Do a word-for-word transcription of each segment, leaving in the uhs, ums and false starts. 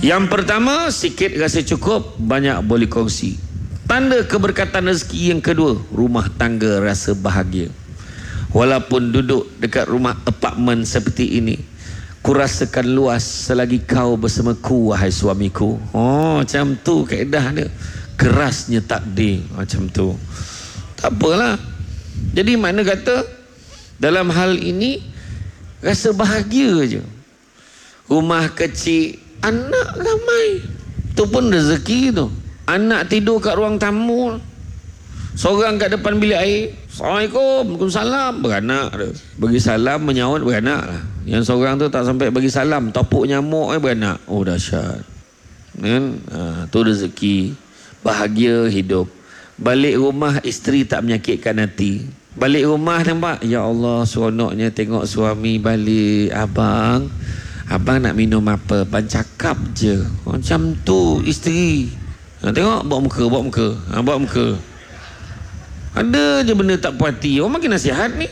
Yang pertama, sikit rasa cukup, banyak boleh kongsi. Tanda keberkatan rezeki yang kedua, rumah tangga rasa bahagia. Walaupun duduk dekat rumah apartmen seperti ini, ku rasakan luas selagi kau bersamaku, wahai suamiku. Oh, macam tu kaedah dia. Kerasnya takdir, macam tu. Tak apalah. Jadi makna kata, dalam hal ini rasa bahagia je. Rumah kecil, anak ramai, tu pun rezeki tu. Anak tidur kat ruang tamu, seorang kat depan bilik air, Assalamualaikum, Waalaikumsalam, beranak dia. Bagi salam, menyahut, beranak lah. Yang seorang tu tak sampai bagi salam, topuk nyamuk eh, beranak. Oh dahsyat kan? Ha, tu rezeki. Bahagia hidup. Balik rumah, isteri tak menyakitkan hati. Balik rumah nampak, ya Allah, seronoknya tengok suami balik. Abang Abang nak minum apa? Abang cakap je. Macam tu isteri. Ha, tengok, bawa muka, bawa muka. Ha, bawa muka. Ada je benda tak puas hati. Orang makin nasihat ni.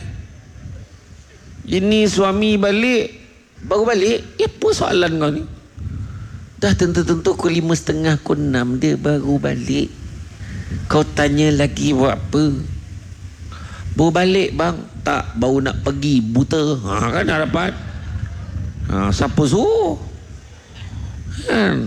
Ini suami balik, baru balik. Ya, apa soalan kau ni? Dah tentu-tentu pukul lima setengah, pukul enam dia baru balik. Kau tanya lagi buat apa? Baru balik bang. Tak, baru nak pergi buta. Ha, kan dah dapat. Ha, siapa suruh? Kan?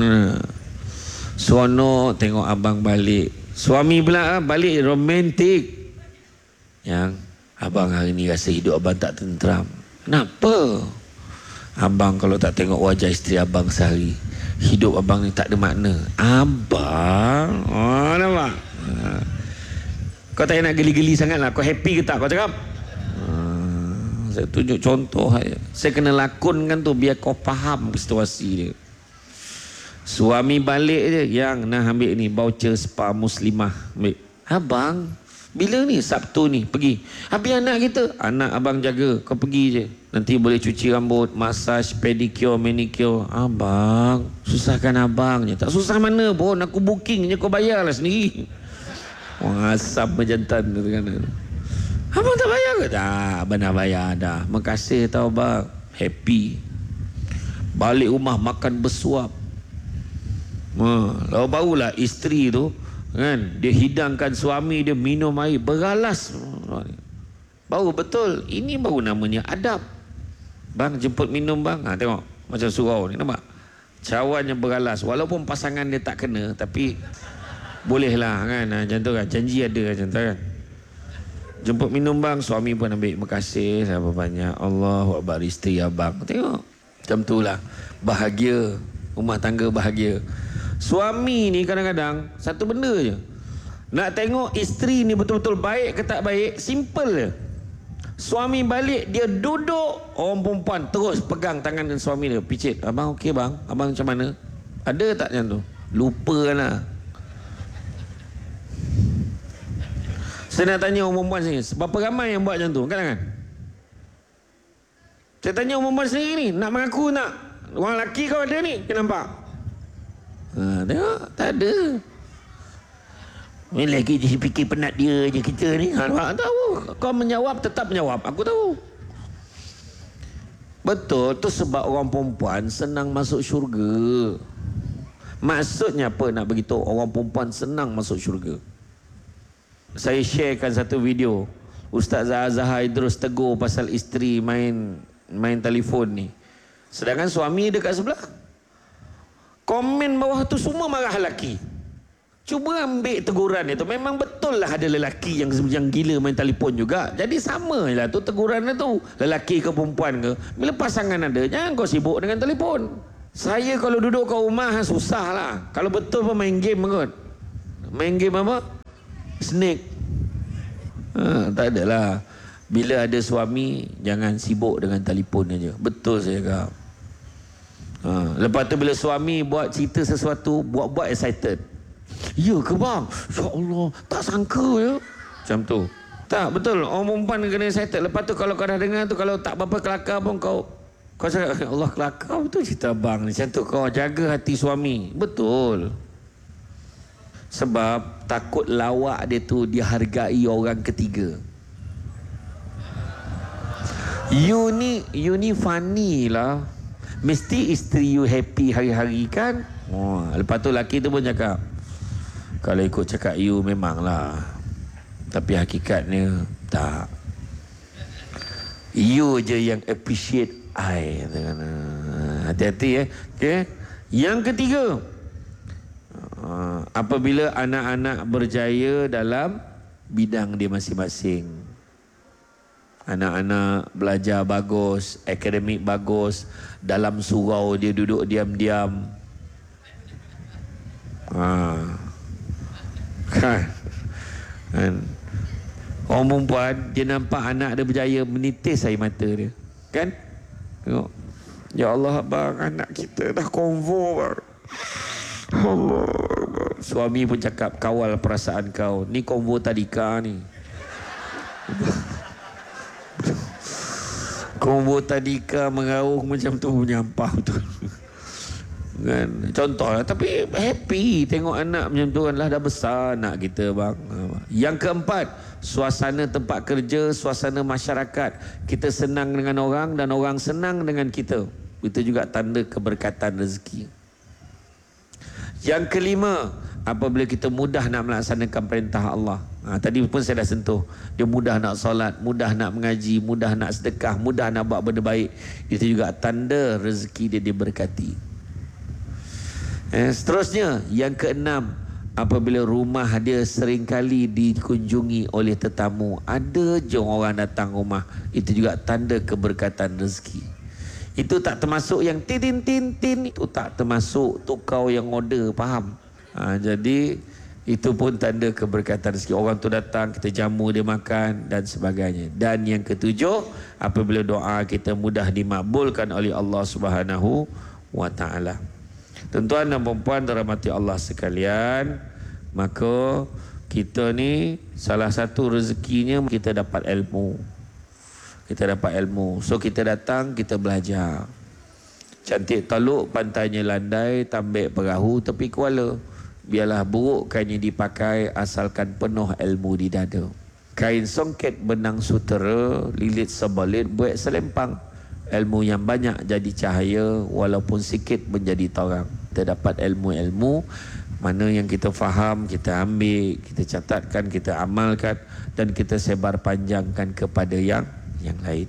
Seronok tengok abang balik. Suami pula balik romantik. Yang abang hari ni rasa hidup abang tak tenteram. Kenapa? Abang kalau tak tengok wajah isteri abang sehari, hidup abang ni tak ada makna. Abang? Oh, nampak? Ha. Kau tak nak geli-geli sangat lah. Kau happy ke tak? Kau cakap? Ha. Saya tunjuk contoh saja. Saya kena lakonkan tu biar kau faham situasi dia. Suami balik je, yang nak ambil ni voucher spa Muslimah. Ambil. Abang, bila ni? Sabtu ni pergi. Habis anak kita, anak abang jaga, kau pergi je. Nanti boleh cuci rambut, massage, pedicure, manicure. Abang, susahkan abang je. Tak susah mana pun, aku booking je, kau bayarlah sendiri. Orang asam berjantan tu kan. Abang tak bayar ke? Tak, abang dah bayar dah. Makasih tau bang. Happy. Balik rumah makan bersuap. Ha, lalu barulah isteri tu kan, dia hidangkan suami dia minum air beralas. Baru betul. Ini baru namanya adab. Bang, jemput minum bang. Ha, tengok macam surau ni, nampak? Cawannya beralas. Walaupun pasangan dia tak kena, tapi bolehlah kan. Ha, macam tu kan. Janji ada macam tu kan. Jemput minum bang. Suami pun ambil. Makasih sama banyak. Allahu Akbar, isteri abang. Tengok. Macam tu lah. Bahagia. Rumah tangga bahagia. Suami ni kadang-kadang satu benda je. Nak tengok isteri ni betul-betul baik ke tak baik, simple je. Suami balik, dia duduk, orang perempuan terus pegang tangan dengan suami dia, picit. Abang okey bang? Abang macam mana? Ada tak macam tu? Lupa lah. Saya nak tanya orang perempuan sini, berapa ramai yang buat macam tu? Kan-kan? Saya tanya orang perempuan sendiri ni, nak mengaku nak? Orang lelaki kau ada ni, kita nampak? Ha, tengok, tak ada. Ni lagi je fikir penat dia je kita ni. Ha, tahu. Kau menjawab, tetap menjawab. Aku tahu. Betul, tu sebab orang perempuan senang masuk syurga. Maksudnya apa nak beritahu? Orang perempuan senang masuk syurga. Saya sharekan satu video. Ustaz Zahar Idrus tegur pasal isteri main main telefon ni. Sedangkan suami dekat sebelah. Komen bawah tu semua marah lelaki. Cuba ambil teguran itu. Memang betul lah ada lelaki yang yang gila main telefon juga. Jadi sama lah tu teguran itu. Lelaki ke perempuan ke. Bila pasangan ada, jangan kau sibuk dengan telefon. Saya kalau duduk kat rumah susah lah. Kalau betul pun main game kot. Main game apa? Snake. Ha, tak adalah. Bila ada suami, jangan sibuk dengan telefon aja. Betul saya kata. Ha, lepas tu bila suami buat cerita sesuatu, buat-buat excited. Ya ke bang? Ya Allah, tak sangka ya. Macam tu. Tak, betul. Orang perempuan kena excited. Lepas tu kalau kau dah dengar tu, kalau tak apa-apa kelakar pun kau kau cakap, Allah kelakar betul cerita bang ni. Macam tu kau jaga hati suami. Betul. Sebab takut lawak dia tu dihargai orang ketiga. You ni, you ni funny lah. Mesti isteri you happy hari-hari kan. Oh, lepas tu laki tu pun cakap, kalau ikut cakap you memanglah, tapi hakikatnya tak. You je yang appreciate I. Hati-hati ya. Okay. Yang ketiga, apabila anak-anak berjaya dalam bidang dia masing-masing. Anak-anak belajar bagus, akademik bagus, dalam surau dia duduk diam-diam. Ha. Kan? Kan? Orang perempuan, dia nampak anak dia berjaya, menitis air mata dia. Kan? Tengok. Ya Allah, abang, anak kita dah konvo, bang. Allah. Suami pun cakap, kawal perasaan kau. Ni konvo tadika ni. Konvo tadika mengaruh macam tu, menyampah betul. Kan? Contoh lah. Tapi happy tengok anak macam tu kan, lah dah besar anak kita, bang. Yang keempat, suasana tempat kerja, suasana masyarakat. Kita senang dengan orang dan orang senang dengan kita. Itu juga tanda keberkatan rezeki. Yang kelima, apabila kita mudah nak melaksanakan perintah Allah. Ha, tadi pun saya dah sentuh. Dia mudah nak solat, mudah nak mengaji, mudah nak sedekah, mudah nak buat benda baik. Itu juga tanda rezeki dia diberkati. Eh, seterusnya, yang keenam, apabila rumah dia seringkali dikunjungi oleh tetamu, ada je orang datang rumah, itu juga tanda keberkatan rezeki. Itu tak termasuk yang tin tin tin tin, itu tak termasuk tukau yang order, faham? Ha, jadi itu pun tanda keberkatan rezeki. Orang tu datang, kita jamu dia makan dan sebagainya. Dan yang ketujuh, apabila doa kita mudah dimakbulkan oleh Allah Subhanahu wa taala. Tuan-tuan dan puan-puan dirahmati Allah sekalian, maka kita ni salah satu rezekinya kita dapat ilmu. Kita dapat ilmu. So kita datang, kita belajar. Cantik Taluk, pantainya landai, tambik perahu tepi kuala. Biarlah burukkannya dipakai asalkan penuh ilmu di dada. Kain songket benang sutera, lilit sebalit buat selempang. Ilmu yang banyak jadi cahaya, walaupun sikit menjadi terang. Kita dapat ilmu-ilmu, mana yang kita faham, kita ambil, kita catatkan, kita amalkan, dan kita sebar panjangkan kepada yang yang lain.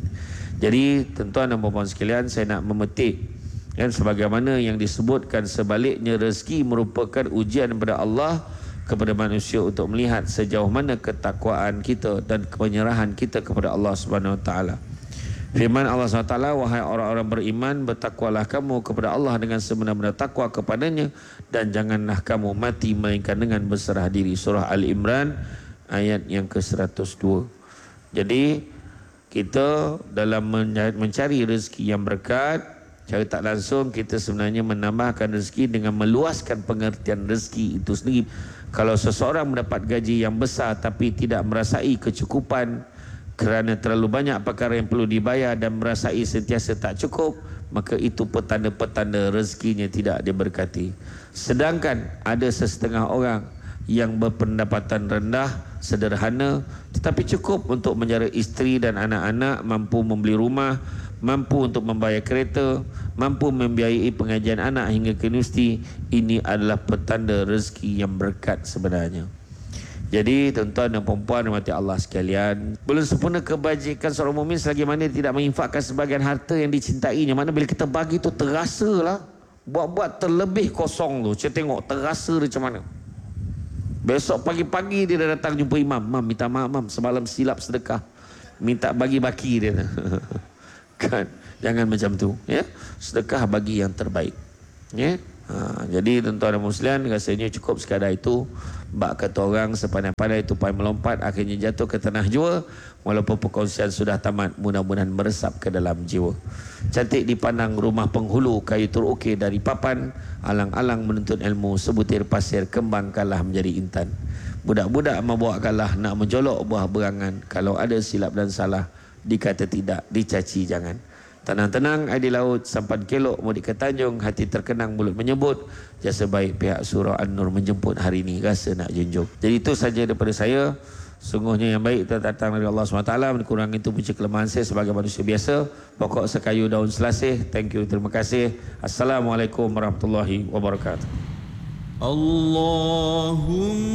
Jadi tuan-tuan dan puan-puan sekalian, saya nak memetik kan, sebagaimana yang disebutkan, sebaliknya rezeki merupakan ujian daripada Allah kepada manusia untuk melihat sejauh mana ketakwaan kita dan penyerahan kita kepada Allah Subhanahu Wa Taala. Firman Allah Subhanahu Wa Taala, wahai orang-orang beriman, bertakwalah kamu kepada Allah dengan sebenar-benar takwa kepadanya, dan janganlah kamu mati melainkan dengan berserah diri. Surah Al-Imran ayat yang ke seratus dua. Jadi kita dalam mencari rezeki yang berkat, cara tak langsung kita sebenarnya menambahkan rezeki dengan meluaskan pengertian rezeki itu sendiri. Kalau seseorang mendapat gaji yang besar tapi tidak merasai kecukupan kerana terlalu banyak perkara yang perlu dibayar dan merasai sentiasa tak cukup, maka itu petanda-petanda rezekinya tidak diberkati. Sedangkan ada sesetengah orang yang berpendapatan rendah, sederhana, tetapi cukup untuk menjara isteri dan anak-anak, mampu membeli rumah, mampu untuk membayar kereta, mampu membiayai pengajian anak hingga ke universiti. Ini adalah petanda rezeki yang berkat sebenarnya. Jadi tuan-tuan dan puan-puan rahmati Allah sekalian, belum sempurna kebajikan seorang mukmin selagi mana tidak menginfakkan sebagian harta yang dicintainya. Mana bila kita bagi tu terasa lah, buat-buat terlebih kosong tu, saya tengok terasa dia macam mana. Besok pagi-pagi dia dah datang jumpa imam, mam minta maaf mam, semalam silap sedekah, minta bagi baki dia. Kan, jangan macam tu ya. Sedekah bagi yang terbaik ya. Ha, jadi tuan-tuan dan muslimin, rasanya cukup sekadar itu. Bak kata orang, sepandai-pandai tupai melompat akhirnya jatuh ke tanah jua. Walaupun perkongsian sudah tamat, mudah-mudahan meresap ke dalam jiwa. Cantik dipandang rumah penghulu, kayu terukir dari papan, alang-alang menuntut ilmu, sebutir pasir kembangkanlah menjadi intan. Budak-budak membawakanlah nak menjolok buah berangan. Kalau ada silap dan salah, dikata tidak, dicaci jangan. Tenang-tenang air di laut, sampan kelok mudik ke Tanjung, hati terkenang mulut menyebut, jasa baik pihak surah An-Nur menjemput hari ini, rasa nak junjung. Jadi itu saja daripada saya. Sungguhnya yang baik itu datang dari Allah subhanahu wa taala, kurang itu punca kelemahan saya sebagai manusia biasa. Pokok sekayu daun selasih. Thank you, terima kasih. Assalamualaikum warahmatullahi wabarakatuh. Allahumma